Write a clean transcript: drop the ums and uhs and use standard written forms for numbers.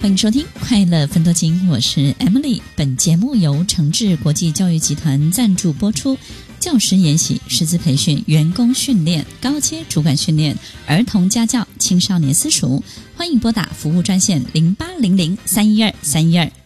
欢迎收听快乐分多金，我是 Emily。 本节目由诚志国际教育集团赞助播出。教师研习、师资培训、员工训练、高阶主管训练、儿童家教、青少年私塾，欢迎拨打服务专线0800-312-312